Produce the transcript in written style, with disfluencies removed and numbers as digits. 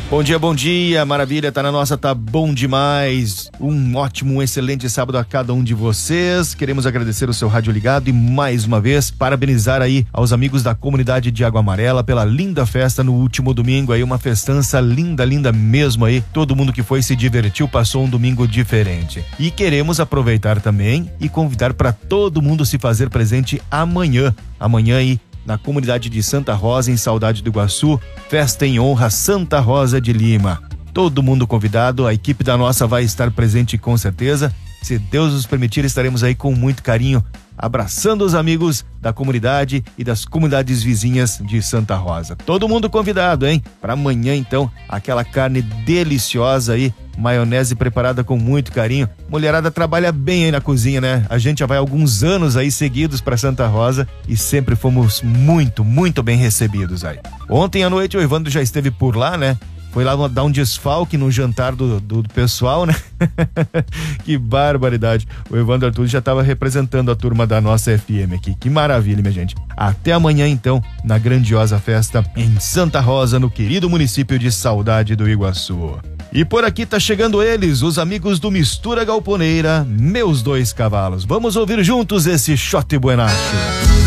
Bom dia, maravilha, tá na nossa, tá bom demais. Um ótimo, um excelente sábado a cada um de vocês. Queremos agradecer o seu rádio ligado e mais uma vez parabenizar aí aos amigos da comunidade de Água Amarela pela linda festa no último domingo aí, uma festança linda, linda mesmo aí. Todo mundo que foi se divertiu, passou um domingo diferente. E queremos aproveitar também e convidar para todo mundo se fazer presente amanhã aí na comunidade de Santa Rosa, em Saudade do Iguaçu, festa em honra Santa Rosa de Lima. Todo mundo convidado, a equipe da nossa vai estar presente com certeza. Se Deus nos permitir, estaremos aí com muito carinho, abraçando os amigos da comunidade e das comunidades vizinhas de Santa Rosa. Todo mundo convidado, hein? Para amanhã, então, aquela carne deliciosa aí, maionese preparada com muito carinho. Mulherada trabalha bem aí na cozinha, né? A gente já vai alguns anos aí seguidos para Santa Rosa e sempre fomos muito, muito bem recebidos aí. Ontem à noite o Evandro já esteve por lá, né? Foi lá dar um desfalque no jantar do pessoal, né? Que barbaridade. O Evandro Arthur já estava representando a turma da nossa FM aqui. Que maravilha, minha gente. Até amanhã, então, na grandiosa festa em Santa Rosa, no querido município de Saudade do Iguaçu. E por aqui tá chegando eles, os amigos do Mistura Galponeira, Meus Dois Cavalos. Vamos ouvir juntos esse Shot Buenacho.